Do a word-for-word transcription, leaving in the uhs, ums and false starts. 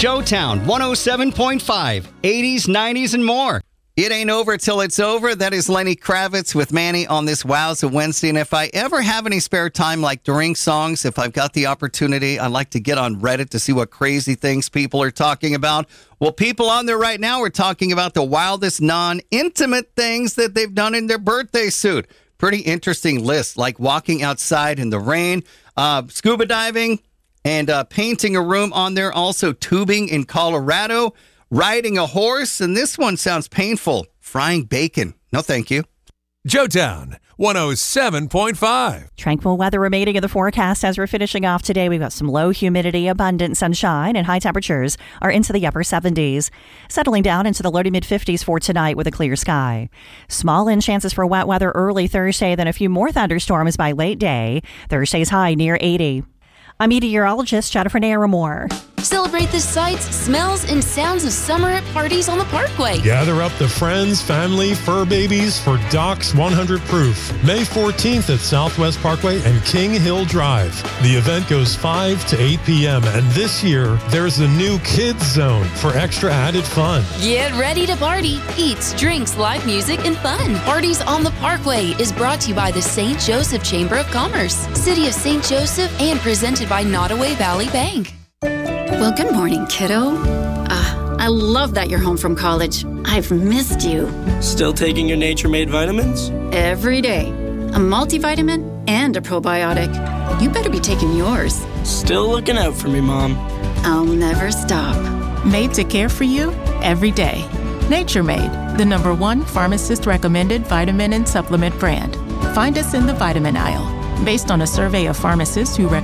Showtown one oh seven point five, eighties, nineties, and more. It ain't over till it's over. That is Lenny Kravitz with Manny on this Wowza Wednesday. And if I ever have any spare time, like during songs, if I've got the opportunity, I like to get on Reddit to see what crazy things people are talking about. Well, people on there right now are talking about the wildest non-intimate things that they've done in their birthday suit. Pretty interesting list, like walking outside in the rain, uh, scuba diving, and uh, painting a room on there. Also tubing in Colorado, riding a horse, and this one sounds painful, frying bacon. No, thank you. Showtown one oh seven point five. Tranquil weather remaining in the forecast as we're finishing off today. We've got some low humidity, abundant sunshine, and high temperatures are into the upper seventies. Settling down into the low to mid fifties for tonight with a clear sky. Small in chances for wet weather early Thursday, then a few more thunderstorms by late day. Thursday's high near eighty. I'm meteorologist Jennifer Naramore. Celebrate the sights, smells, and sounds of summer at Parties on the Parkway. Gather up the friends, family, fur babies for Doc's one hundred Proof. May fourteenth at Southwest Parkway and King Hill Drive. The event goes five to eight p.m. and this year there's a new kids zone for extra added fun. Get ready to party. Eats, drinks, live music, and fun. Parties on the Parkway is brought to you by the Saint Joseph Chamber of Commerce, City of Saint Joseph, and presented by Nottoway Valley Bank. Well, good morning, kiddo. Uh, I love that you're home from college. I've missed you. Still taking your Nature Made vitamins? Every day. A multivitamin and a probiotic. You better be taking yours. Still looking out for me, Mom. I'll never stop. Made to care for you every day. Nature Made, the number one pharmacist-recommended vitamin and supplement brand. Find us in the vitamin aisle. Based on a survey of pharmacists who recommend